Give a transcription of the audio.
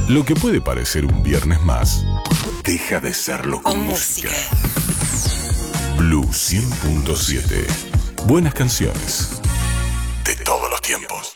Lo que puede parecer un viernes más, deja de serlo con música. Blue 100.7. Buenas canciones de todos los tiempos.